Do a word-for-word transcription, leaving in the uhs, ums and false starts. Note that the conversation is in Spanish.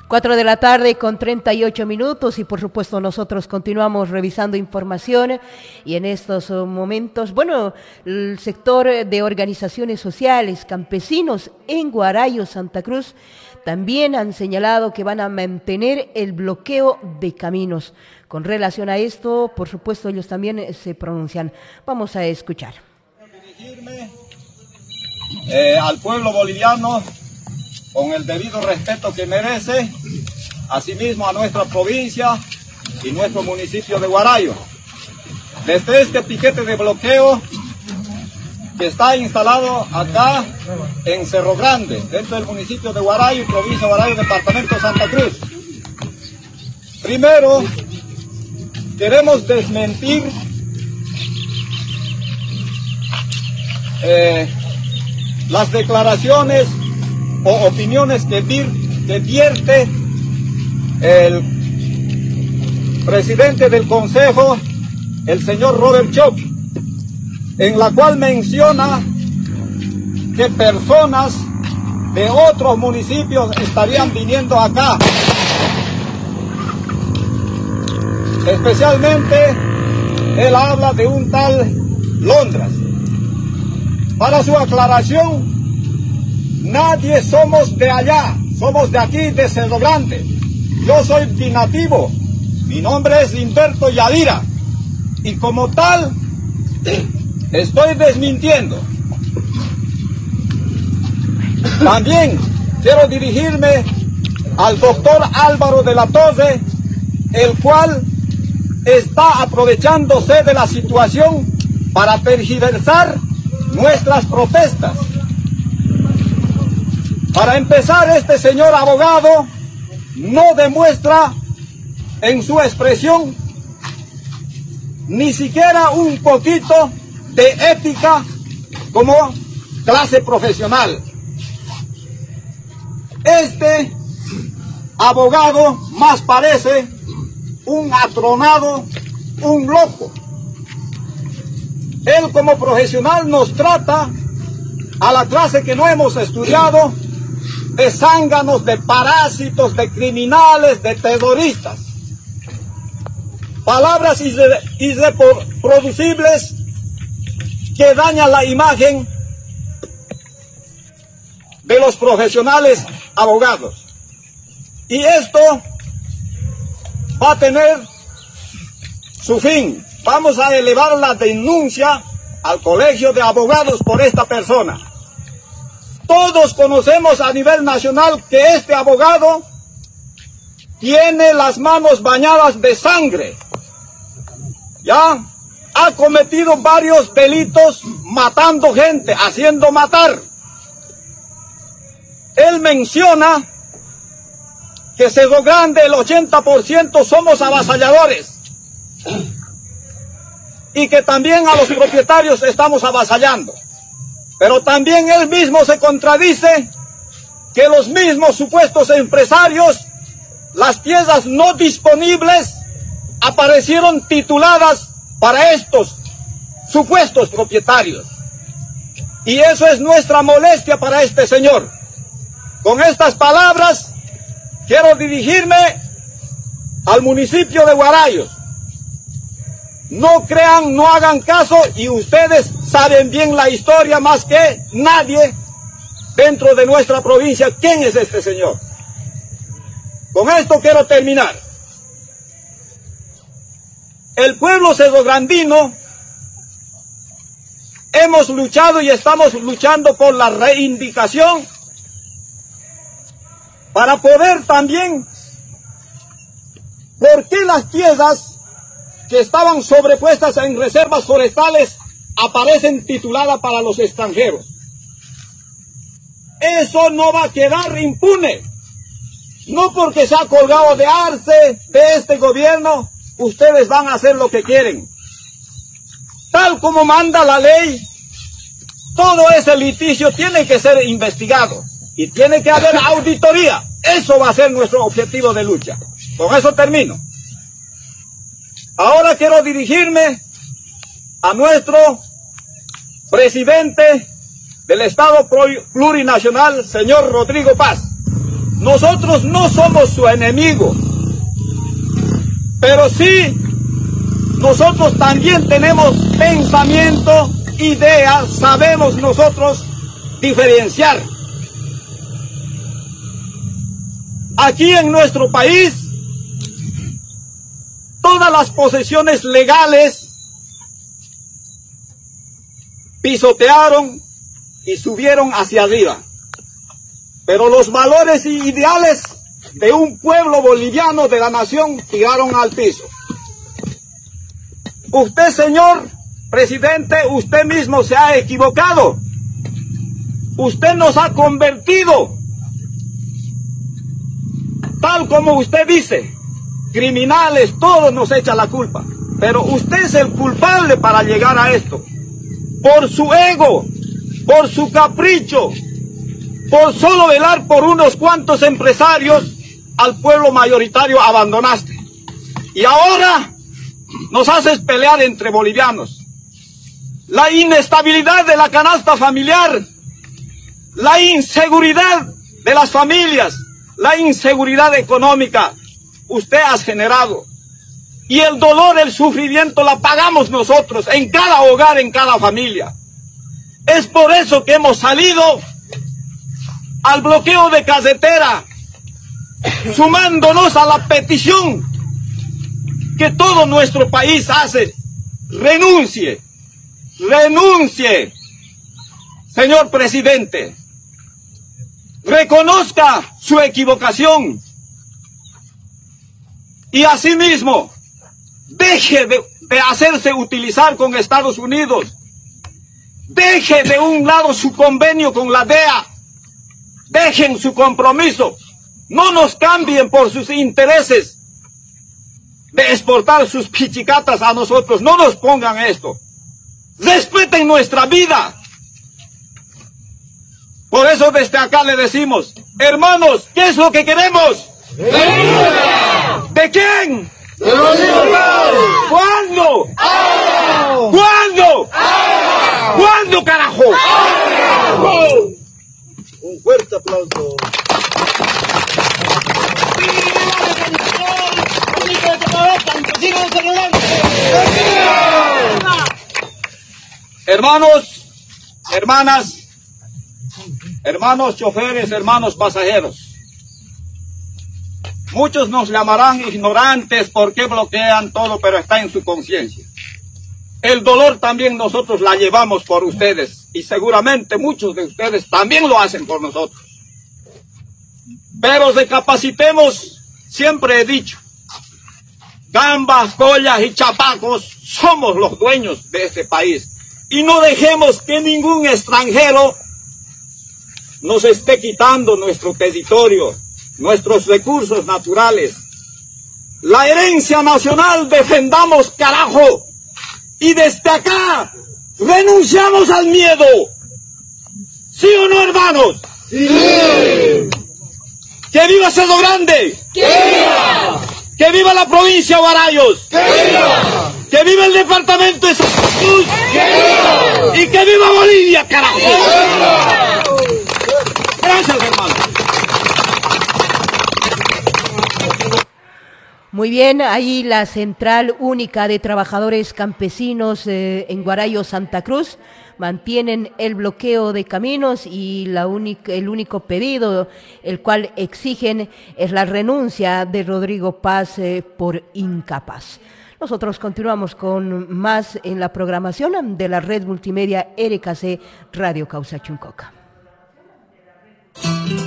Cuatro de la tarde con treinta y ocho minutos y por supuesto nosotros continuamos revisando información y en estos momentos, bueno, el sector de organizaciones sociales, campesinos en Guarayo, Santa Cruz, también han señalado que van a mantener el bloqueo de caminos. Con relación a esto, por supuesto, ellos también se pronuncian. Vamos a escuchar. Dirigirme eh, al pueblo boliviano con el debido respeto que merece, asimismo a nuestra provincia y nuestro municipio de Guarayo. Desde este piquete de bloqueo que está instalado acá en Cerro Grande, dentro del municipio de Guarayo y provincia de Guarayo, departamento de Santa Cruz. Primero, queremos desmentir eh, las declaraciones o opiniones que, vir, que vierte el presidente del Consejo, el señor Robert Choc, en la cual menciona que personas de otros municipios estarían viniendo acá. Especialmente, él habla de un tal Londras. Para su aclaración, nadie somos de allá, somos de aquí, de Cerro Grande. Yo soy binativo, mi nombre es Humberto Yadira, y como tal, estoy desmintiendo. También quiero dirigirme al doctor Álvaro de la Torre, el cual está aprovechándose de la situación para tergiversar nuestras protestas. Para empezar, este señor abogado no demuestra en su expresión ni siquiera un poquito de ética como clase profesional. Este abogado más parece un atronado, un loco. Él como profesional nos trata a la clase que no hemos estudiado de zánganos, de parásitos, de criminales, de terroristas. Palabras irre, irreproducibles que dañan la imagen de los profesionales abogados. Y esto va a tener su fin. Vamos a elevar la denuncia al Colegio de Abogados por esta persona. Todos conocemos a nivel nacional que este abogado tiene las manos bañadas de sangre. Ya ha cometido varios delitos matando gente, haciendo matar. Él menciona que Cerro Grande el ochenta por ciento somos avasalladores y que también a los propietarios estamos avasallando. Pero también él mismo se contradice que los mismos supuestos empresarios, las tierras no disponibles, aparecieron tituladas para estos supuestos propietarios. Y eso es nuestra molestia para este señor. Con estas palabras, quiero dirigirme al municipio de Guarayo. No crean, no hagan caso, y ustedes saben bien la historia más que nadie dentro de nuestra provincia. ¿Quién es este señor? Con esto quiero terminar. El pueblo cerrograndino hemos luchado y estamos luchando por la reivindicación para poder también, ¿por qué las tierras que estaban sobrepuestas en reservas forestales aparecen tituladas para los extranjeros? Eso no va a quedar impune. No porque se ha colgado de Arce, de este gobierno, ustedes van a hacer lo que quieren. Tal como manda la ley, todo ese litigio tiene que ser investigado y tiene que haber auditoría. Eso va a ser nuestro objetivo de lucha. Con eso termino. Ahora quiero dirigirme a nuestro presidente del Estado plurinacional, señor Rodrigo Paz. nosotros no somos su enemigo, pero sí, nosotros también tenemos pensamiento, ideas, sabemos nosotros diferenciar. Aquí en nuestro país, todas las posesiones legales pisotearon y subieron hacia arriba. Pero los valores y ideales de un pueblo boliviano, de la nación, tiraron al piso. Usted, señor presidente, usted mismo se ha equivocado. Usted nos ha convertido, tal como usted dice, criminales, todos nos echan la culpa. Pero usted es el culpable para llegar a esto. Por su ego, por su capricho, por solo velar por unos cuantos empresarios, al pueblo mayoritario abandonaste. Y ahora nos haces pelear entre bolivianos. La inestabilidad de la canasta familiar, la inseguridad de las familias, la inseguridad económica, usted ha generado. Y el dolor, el sufrimiento la pagamos nosotros, en cada hogar, en cada familia. Es por eso que hemos salido al bloqueo de carretera, sumándonos a la petición que todo nuestro país hace. Renuncie, renuncie, señor presidente. Reconozca su equivocación. Y asimismo, deje de, de hacerse utilizar con Estados Unidos. Deje de un lado su convenio con la D E A. Dejen su compromiso. No nos cambien por sus intereses de exportar sus pichicatas a nosotros. No nos pongan esto. Respeten nuestra vida. Por eso desde acá le decimos, hermanos, ¿qué es lo que queremos? ¡Libertad! ¿De quién? ¡De los libertarios! ¿Cuándo? ¡Ahora! ¿Cuándo? ¡Ahora! ¿Cuándo, carajo? ¡Ahora! Un fuerte aplauso. Hermanos, hermanas, hermanos choferes, hermanos pasajeros. Muchos nos llamarán ignorantes porque bloquean todo, pero está en su conciencia. El dolor también nosotros la llevamos por ustedes y seguramente muchos de ustedes también lo hacen por nosotros. Pero recapacitemos, siempre he dicho, gambas, collas y chapacos somos los dueños de este país. Y no dejemos que ningún extranjero nos esté quitando nuestro territorio, nuestros recursos naturales. La herencia nacional defendamos, carajo. Y desde acá renunciamos al miedo. ¿Sí o no, hermanos? ¡Sí! ¡Que viva Cerro Grande! ¡Que viva! ¡Que viva la provincia de Huarayos! ¡Que viva! ¡Que viva el departamento de Santa Cruz! ¡Que viva! ¡Y que viva Bolivia, carajo! ¡Que viva! Gracias, hermanos. Muy bien, ahí la Central Única de Trabajadores Campesinos eh, en Huarayo, Santa Cruz, mantienen el bloqueo de caminos y la única, el único pedido, el cual exigen, es la renuncia de Rodrigo Paz eh, por incapaz. Nosotros continuamos con más en la programación de la red multimedia R K C Radio Causa Chuncoca.